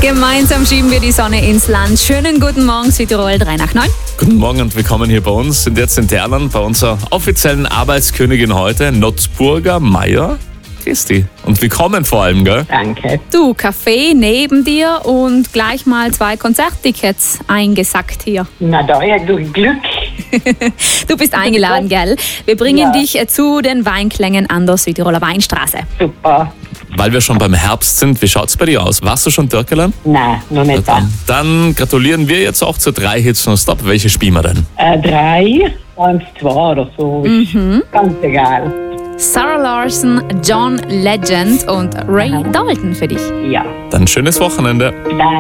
Gemeinsam schieben wir die Sonne ins Land. Schönen guten Morgen, Südtirol 3 nach 9. Guten Morgen und willkommen hier bei uns. Sind jetzt in Ternan bei unserer offiziellen Arbeitskönigin heute, Notzburger Meier Christi. Und willkommen vor allem, gell? Danke. Du, Kaffee neben dir und gleich mal 2 Konzerttickets eingesackt hier. Na da, ja, durch Glück. Du bist eingeladen, gell? Wir bringen dich zu den Weinklängen an der Südtiroler Weinstraße. Super. Weil wir schon beim Herbst sind, wie schaut's bei dir aus? Warst du schon Türkelein? Nein, noch nicht da. Dann gratulieren wir jetzt auch zu 3 Hits non-stop. Welche spielen wir denn? 3, 1, 2 oder so. Ganz egal. Sarah Larson, John Legend und Ray Dalton für dich. Ja. Dann schönes Wochenende. Danke.